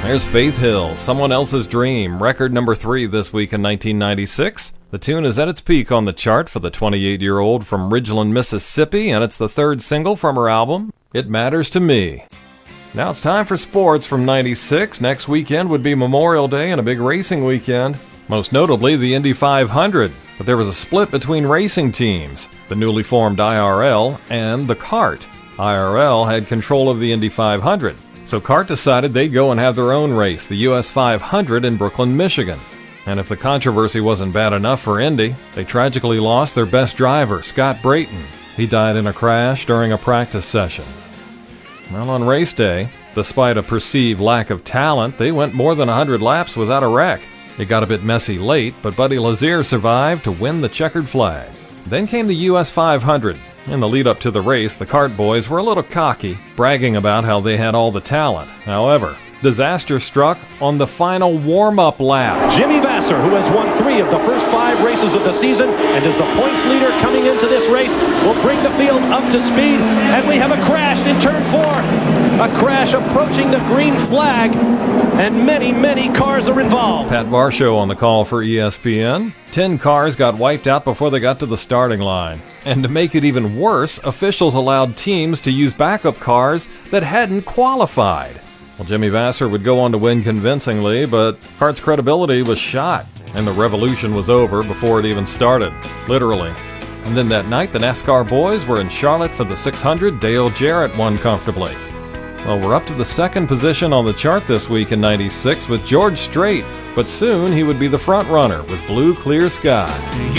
There's Faith Hill, Someone Else's Dream, record number 3 this week in 1996. The tune is at its peak on the chart for the 28-year-old from Ridgeland, Mississippi, and it's the third single from her album, It Matters to Me. Now it's time for sports from 96. Next weekend would be Memorial Day and a big racing weekend, most notably the Indy 500. But there was a split between racing teams, the newly formed IRL and the CART. IRL had control of the Indy 500. So CART decided they'd go and have their own race, the US 500 in Brooklyn, Michigan. And if the controversy wasn't bad enough for Indy, they tragically lost their best driver, Scott Brayton. He died in a crash during a practice session. Well, on race day, despite a perceived lack of talent, they went more than 100 laps without a wreck. It got a bit messy late, but Buddy Lazier survived to win the checkered flag. Then came the US 500. In the lead-up to the race, the CART boys were a little cocky, bragging about how they had all the talent. However, disaster struck on the final warm-up lap. Jimmy Vasser, who has won 3 of the first 5 races of the season and is the points leader coming into this race, will bring the field up to speed, and we have a crash in turn 4. A crash approaching the green flag, and many cars are involved. Pat Varsho on the call for ESPN. 10 cars got wiped out before they got to the starting line. And to make it even worse, officials allowed teams to use backup cars that hadn't qualified. Well, Jimmy Vasser would go on to win convincingly, but CART's credibility was shot, and the revolution was over before it even started, literally. And then that night, the NASCAR boys were in Charlotte for the 600. Dale Jarrett won comfortably. Well, we're up to the second position on the chart this week in 96 with George Strait, but soon he would be the front runner with Blue Clear Sky.